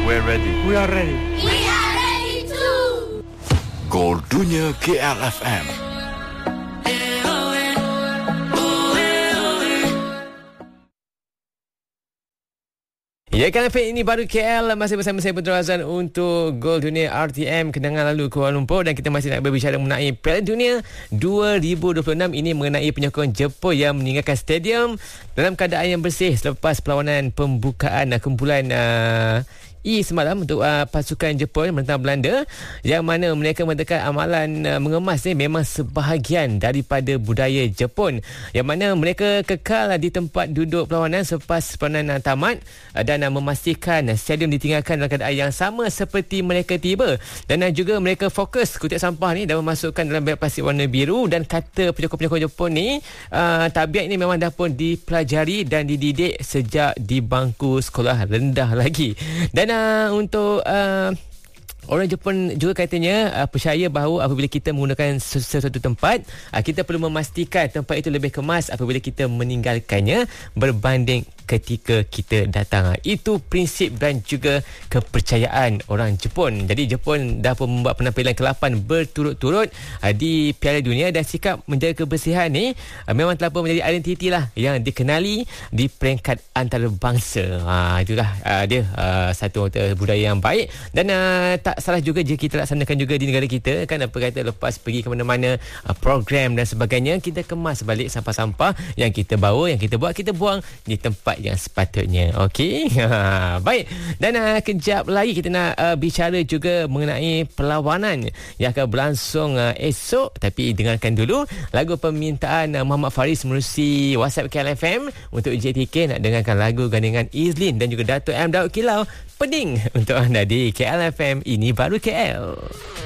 We're ready. We are ready. We are ready too. Gol Dunia KLFM. Ya, KLFM ini baru KL. Masih bersama saya Putra Azan untuk Gol Dunia RTM Kenangan Lalu Kuala Lumpur. Dan kita masih nak berbicara mengenai Piala Dunia 2026. Ini mengenai penyokong Jepun yang meninggalkan stadium dalam keadaan yang bersih selepas perlawanan pembukaan kumpulan semalam untuk pasukan Jepun menentang Belanda, yang mana mereka mengatakan amalan mengemas ni memang sebahagian daripada budaya Jepun, yang mana mereka kekal di tempat duduk perlawanan selepas perlawanan tamat dan memastikan stadium ditinggalkan dalam keadaan yang sama seperti mereka tiba, dan juga mereka fokus kutip sampah ni dan memasukkan dalam beg plastik warna biru. Dan kata penyokong-penyokong Jepun ni, tabiat ini memang dah pun dipelajari dan dididik sejak di bangku sekolah rendah lagi. Dan untuk orang Jepun juga katanya percaya bahawa apabila kita menggunakan sesuatu tempat, kita perlu memastikan tempat itu lebih kemas apabila kita meninggalkannya berbanding ketika kita datang. Itu prinsip dan juga kepercayaan orang Jepun. Jadi Jepun dah pun membuat penampilan ke-8 berturut-turut di Piala Dunia, dan sikap menjaga kebersihan ni memang telah pun menjadi identiti lah yang dikenali di peringkat antarabangsa. Itulah dia satu budaya yang baik, dan tak salah juga jika kita laksanakan juga di negara kita, kan, apa kata lepas pergi ke mana-mana program dan sebagainya, kita kemas balik sampah-sampah yang kita bawa, yang kita buat, kita buang di tempat yang sepatutnya. Okey. Baik. Dan kejap lagi kita nak bicara juga mengenai perlawanan yang akan berlangsung esok. Tapi dengarkan dulu lagu permintaan Muhammad Faris menerusi WhatsApp KLFM untuk JTK. Nak dengarkan lagu gandingan Izlin dan juga Dato' M. Daud Kilau, Pening untuk anda di KLFM. Ini baru KL.